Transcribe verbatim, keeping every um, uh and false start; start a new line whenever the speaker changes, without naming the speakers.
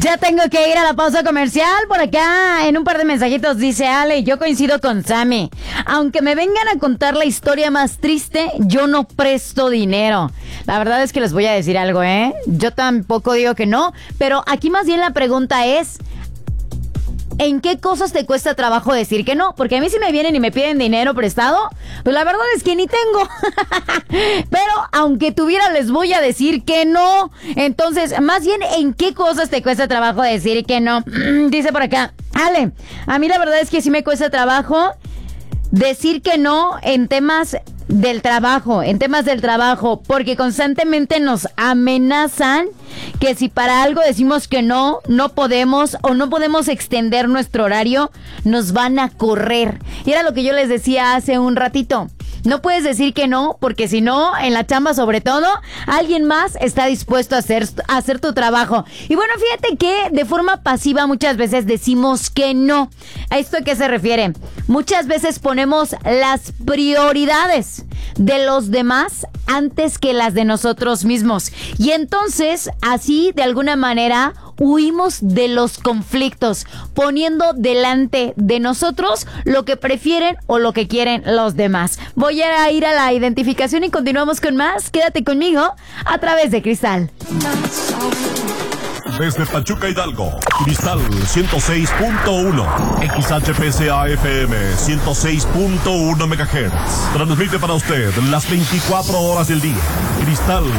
Ya tengo que ir a la pausa comercial. Por acá, en un par de mensajitos dice Ale, yo coincido con Sammy. Aunque me vengan a contar la historia más triste, yo no presto dinero. La verdad es que les voy a decir algo, ¿eh? Yo tampoco digo que no, pero aquí más bien la pregunta es, ¿en qué cosas te cuesta trabajo decir que no? Porque a mí si me vienen y me piden dinero prestado, pues la verdad es que ni tengo. Pero aunque tuviera, les voy a decir que no. Entonces, más bien, ¿en qué cosas te cuesta trabajo decir que no? Dice por acá, Ale, a mí la verdad es que sí me cuesta trabajo decir que no en temas del trabajo, en temas del trabajo, porque constantemente nos amenazan que si para algo decimos que no, no podemos o no podemos extender nuestro horario, nos van a correr. Y era lo que yo les decía hace un ratito. No puedes decir que no, porque si no, en la chamba sobre todo, alguien más está dispuesto a hacer, a hacer tu trabajo. Y bueno, fíjate que de forma pasiva muchas veces decimos que no. ¿A esto a qué se refiere? Muchas veces ponemos las prioridades de los demás antes que las de nosotros mismos. Y entonces, así, de alguna manera, huimos de los conflictos, poniendo delante de nosotros lo que prefieren o lo que quieren los demás. Voy a ir a la identificación y continuamos con más. Quédate conmigo a través de Cristal.
Desde Pachuca, Hidalgo, Cristal ciento seis punto uno, X H P C A F M ciento seis punto uno megahertz. Transmite para usted las veinticuatro horas del día. Cristal